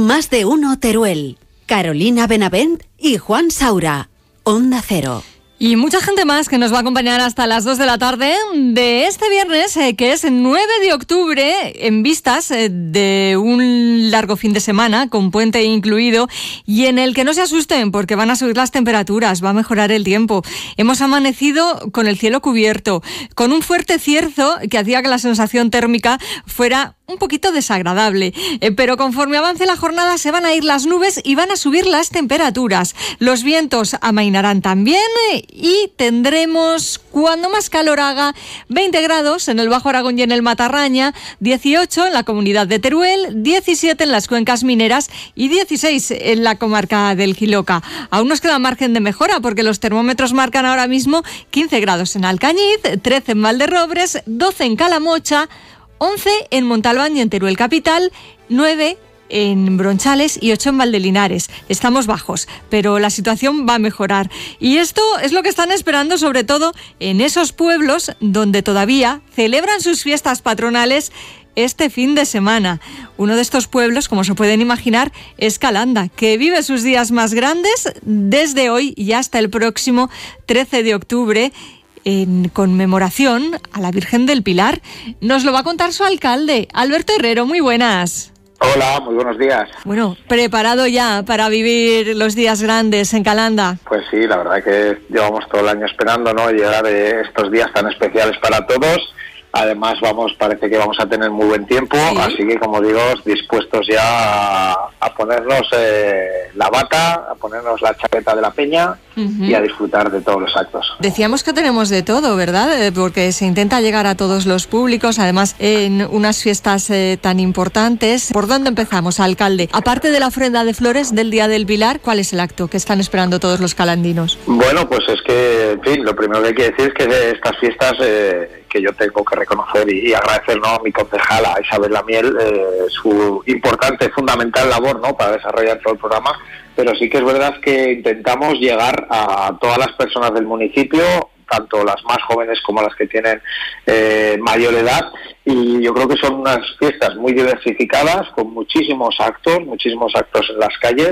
Más de uno Teruel. Carolina Benavent y Juan Saura. Onda Cero. Y mucha gente más que nos va a acompañar hasta las 2 de la tarde de este viernes, que es 9 de octubre, en vistas de un largo fin de semana, con puente incluido, y en el que no se asusten porque van a subir las temperaturas, va a mejorar el tiempo. Hemos amanecido con el cielo cubierto, con un fuerte cierzo que hacía que la sensación térmica fuera un poquito desagradable, pero conforme avance la jornada se van a ir las nubes y van a subir las temperaturas. Los vientos amainarán también y tendremos, cuando más calor haga, 20 grados en el Bajo Aragón y en el Matarraña, 18 en la comunidad de Teruel, 17 en las cuencas mineras y 16 en la comarca del Jiloca. Aún nos queda margen de mejora porque los termómetros marcan ahora mismo 15 grados en Alcañiz, 13 en Valderrobres, 12 en Calamocha, 11 en Montalbán y en Teruel capital, 9 en Bronchales y 8 en Valdelinares. Estamos bajos, pero la situación va a mejorar. Y esto es lo que están esperando, sobre todo en esos pueblos donde todavía celebran sus fiestas patronales este fin de semana. Uno de estos pueblos, como se pueden imaginar, es Calanda, que vive sus días más grandes desde hoy y hasta el próximo 13 de octubre, en conmemoración a la Virgen del Pilar. Nos lo va a contar su alcalde, Alberto Herrero. Muy buenas. Hola, muy buenos días. Bueno, ¿preparado ya para vivir los días grandes en Calanda? Pues sí, la verdad que llevamos todo el año esperando, ¿no?, llegar a estos días tan especiales para todos. Además, parece que vamos a tener muy buen tiempo, ¿sí? Así que, como digo, dispuestos ya a ponernos la bata, a ponernos la chaqueta de la peña y a disfrutar de todos los actos. Decíamos que tenemos de todo, ¿verdad? Porque se intenta llegar a todos los públicos, además en unas fiestas tan importantes. ¿Por dónde empezamos, alcalde? Aparte de la ofrenda de flores del Día del Pilar, ¿cuál es el acto que están esperando todos los calandinos? Bueno, pues es que, en fin, lo primero que hay que decir es que estas fiestas que yo tengo que reconocer y agradecer, ¿no?, a mi concejala Isabel Lamiel su importante, fundamental labor, ¿no?, para desarrollar todo el programa. Pero sí que es verdad que intentamos llegar a todas las personas del municipio, tanto las más jóvenes como las que tienen mayor edad, y yo creo que son unas fiestas muy diversificadas, con muchísimos actos en las calles,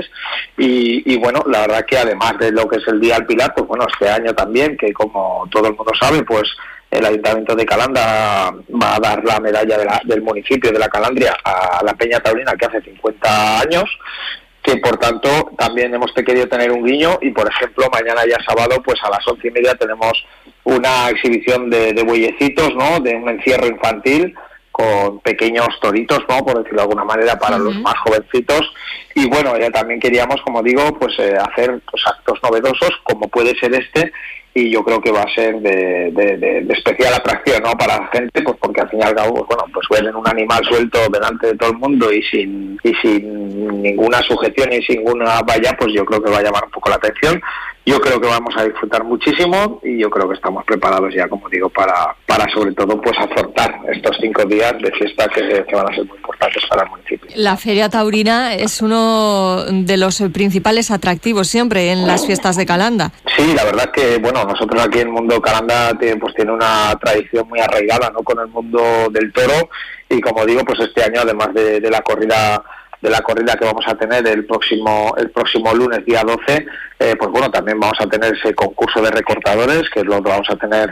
y bueno, la verdad que además de lo que es el Día del Pilar, pues bueno, este año también, que como todo el mundo sabe, pues el Ayuntamiento de Calanda va a dar la medalla del municipio de la Calandria a la Peña Taurina, que hace 50 años, que por tanto también hemos querido tener un guiño, y por ejemplo mañana ya sábado, pues a las 11:30 tenemos una exhibición de bueyecitos, ¿no?, de un encierro infantil con pequeños toritos, ¿no?, por decirlo de alguna manera, para los más jovencitos. Y bueno, ya también queríamos, como digo, pues hacer pues actos novedosos, como puede ser este, y yo creo que va a ser de especial atracción, ¿no?, para la gente, pues porque al fin y al cabo, pues bueno, pues ven un animal suelto delante de todo el mundo y sin ninguna sujeción y sin ninguna valla, pues yo creo que va a llamar un poco la atención. Yo creo que vamos a disfrutar muchísimo y yo creo que estamos preparados ya, como digo, para sobre todo pues afrontar estos 5 días de fiesta que van a ser muy importantes para el municipio. La Feria Taurina es uno de los principales atractivos siempre en las fiestas de Calanda. Sí, la verdad que, bueno, nosotros aquí en el mundo Calanda tiene una tradición muy arraigada, ¿no?, con el mundo del toro, y como digo, pues este año, además de la corrida que vamos a tener el próximo lunes, día 12, pues bueno, también vamos a tener ese concurso de recortadores, que lo vamos a tener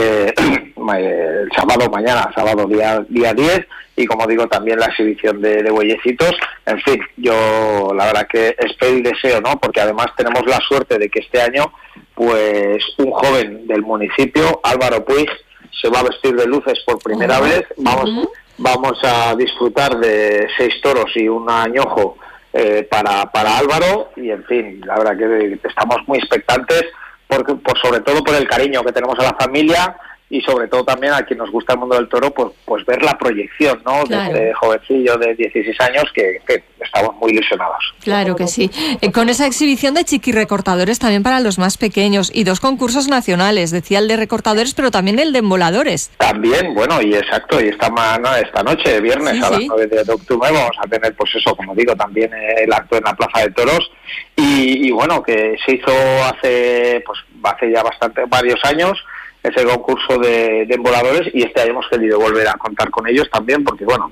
el sábado día 10, y como digo, también la exhibición de bueyecitos. En fin, yo la verdad que espero y deseo, ¿no?, porque además tenemos la suerte de que este año, pues un joven del municipio, Álvaro Puig, se va a vestir de luces por primera vez. Vamos a disfrutar de 6 toros y un añojo para Álvaro, y en fin, la verdad que estamos muy expectantes, porque sobre todo por el cariño que tenemos a la familia, y sobre todo también a quien nos gusta el mundo del toro, pues ver la proyección, ¿no?, claro, de jovencillo de 16 años que estamos muy ilusionados. Claro que sí. Con esa exhibición de chiquirrecortadores también para los más pequeños, y 2 concursos nacionales, decía el de recortadores, pero también el de emboladores. También, bueno, y exacto, y esta noche, viernes, sí, a las 9 de octubre, vamos a tener, pues eso, como digo, también el acto en la Plaza de Toros, y bueno, que se hizo hace ya varios años, ese concurso de emboladores, y este año hemos querido volver a contar con ellos también, porque bueno, en fin,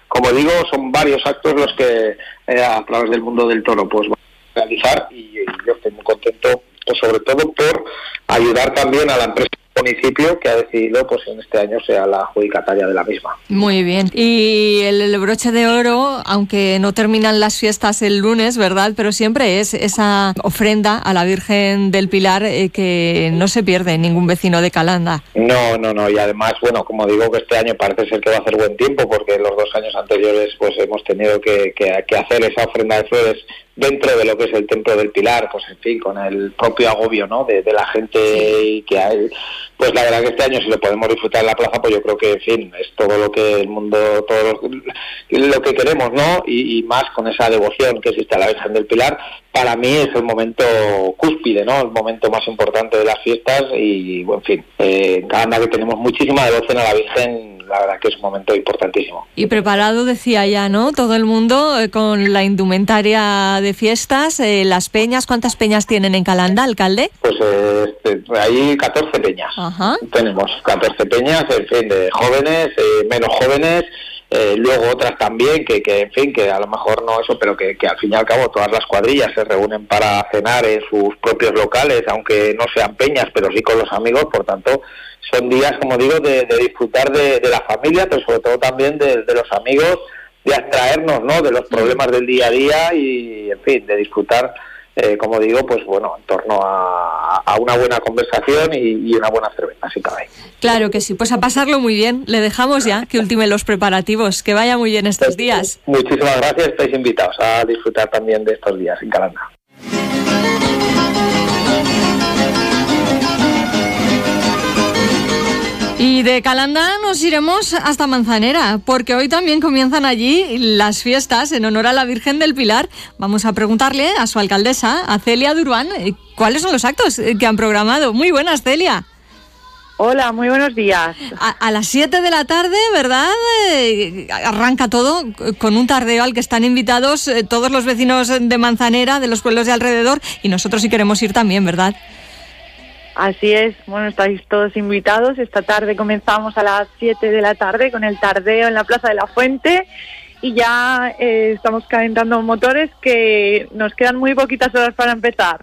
como digo, son varios actos los que a través del mundo del toro pues van a realizar, y yo estoy muy contento, pues sobre todo por ayudar también a la empresa municipio que ha decidido pues en este año sea la adjudicataria de la misma. Muy bien. Y el broche de oro, aunque no terminan las fiestas el lunes, ¿verdad? Pero siempre es esa ofrenda a la Virgen del Pilar que no se pierde ningún vecino de Calanda. No, y además, bueno, como digo, que este año parece ser que va a hacer buen tiempo, porque los 2 años anteriores pues hemos tenido que hacer esa ofrenda de flores dentro de lo que es el Templo del Pilar, pues en fin, con el propio agobio, ¿no?, de la gente que hay. Pues la verdad que este año, si lo podemos disfrutar en la plaza, pues yo creo que, en fin, es todo lo que el mundo, todo lo que queremos, ¿no? Y más con esa devoción que existe a la Virgen del Pilar. Para mí es el momento cúspide, ¿no?, el momento más importante de las fiestas, y, bueno, en fin, en Calanda que tenemos muchísima devoción a la Virgen, la verdad que es un momento importantísimo. Y preparado, decía ya, ¿no?, todo el mundo con la indumentaria de fiestas, las peñas. ¿Cuántas peñas tienen en Calanda, alcalde? Pues hay 14 peñas. Ajá. Tenemos 14 peñas, en fin, de jóvenes, menos jóvenes, luego otras también que en fin, que a lo mejor no eso, pero que al fin y al cabo todas las cuadrillas se reúnen para cenar en sus propios locales, aunque no sean peñas, pero sí con los amigos. Por tanto, son días, como digo, de disfrutar de la familia, pero sobre todo también de los amigos, de abstraernos, ¿no?, de los problemas del día a día y, en fin, de disfrutar, como digo, pues bueno, en torno a una buena conversación y una buena cerveza, si cabe. Claro que sí, pues a pasarlo muy bien. Le dejamos ya que ultime los preparativos. Que vaya muy bien estos días. Muchísimas gracias, estáis invitados a disfrutar también de estos días en Calanda. Y de Calanda nos iremos hasta Manzanera, porque hoy también comienzan allí las fiestas en honor a la Virgen del Pilar. Vamos a preguntarle a su alcaldesa, a Celia Durán, cuáles son los actos que han programado. Muy buenas, Celia. Hola, muy buenos días. A las 7 de la tarde, ¿verdad? Arranca todo con un tardeo al que están invitados todos los vecinos de Manzanera, de los pueblos de alrededor, y nosotros sí queremos ir también, ¿verdad? Así es, bueno, estáis todos invitados. Esta tarde comenzamos a las 7 de la tarde con el tardeo en la Plaza de la Fuente y ya estamos calentando motores, que nos quedan muy poquitas horas para empezar.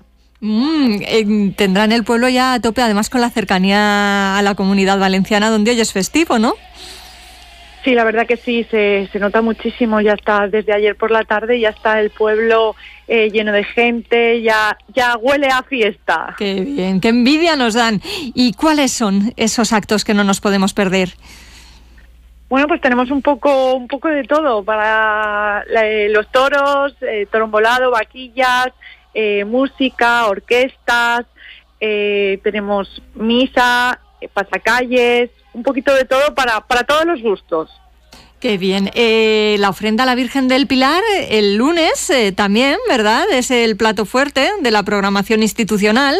Tendrán el pueblo ya a tope, además con la cercanía a la Comunidad Valenciana, donde hoy es festivo, ¿no? Sí, la verdad que sí, se nota muchísimo. Ya está desde ayer por la tarde, ya está el pueblo lleno de gente, ya huele a fiesta. Qué bien, qué envidia nos dan. ¿Y cuáles son esos actos que no nos podemos perder? Bueno, pues tenemos un poco de todo para los toros, toro embolado, vaquillas, música, orquestas, tenemos misa, pasacalles, un poquito de todo para todos los gustos. Qué bien. La ofrenda a la Virgen del Pilar el lunes también, ¿verdad? Es el plato fuerte de la programación institucional.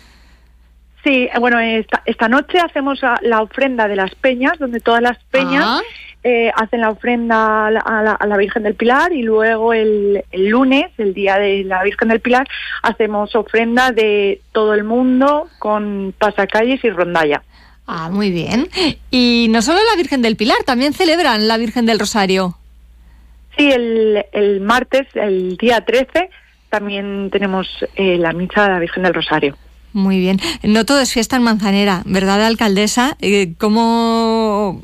Sí, bueno, esta noche hacemos la ofrenda de las peñas, donde todas las peñas hacen la ofrenda a la Virgen del Pilar, y luego el lunes, el día de la Virgen del Pilar, hacemos ofrenda de todo el mundo con pasacalles y rondalla. Ah, muy bien. Y no solo la Virgen del Pilar, también celebran la Virgen del Rosario. Sí, el martes, el día 13, también tenemos la misa de la Virgen del Rosario. Muy bien. No todo es fiesta en Manzanera, ¿verdad, alcaldesa? ¿Cómo